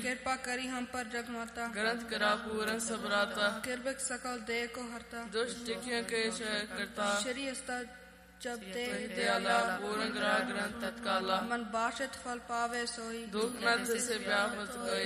कृपा करी हम पर जगमाता, ग्रंथ करा पूर्ण सबराता, किरबक सकल देह को हरता, दुष्ट टिकियों के क्षय करता, श्री अस्ता जब ते दयाला पूर्ण ग्रह ग्रंथ तत्काला, मन बाशित फल पावे सोई, दुख नद से व्यापत गए।